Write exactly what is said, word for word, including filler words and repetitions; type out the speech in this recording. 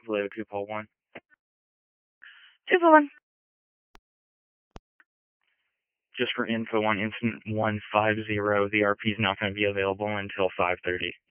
Leo two Paul one. two Paul one. Just for info on incident one five zero, the R P is not going to be available until five thirty.